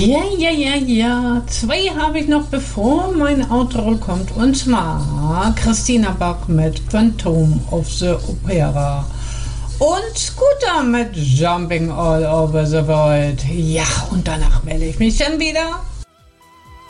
Ja. Zwei habe ich noch, bevor mein Outro kommt. Und zwar Christina Bach mit Phantom of the Opera. Und Scooter mit Jumping All Over the World. Ja, und danach melde ich mich dann wieder.